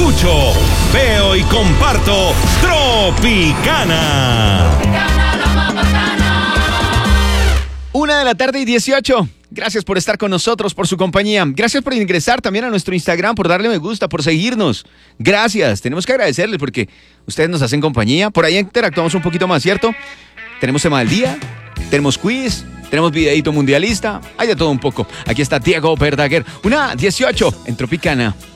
escucho, veo y comparto Tropicana. 1:18 p.m. Gracias por estar con nosotros, por su compañía. Gracias por ingresar también a nuestro Instagram, por darle me gusta, por seguirnos. Gracias. Tenemos que agradecerles porque ustedes nos hacen compañía. Por ahí interactuamos un poquito más, ¿cierto? Tenemos tema del día, tenemos quiz, tenemos videíto mundialista. Hay de todo un poco. Aquí está Diego Verdaguer. 1:18 p.m. en Tropicana.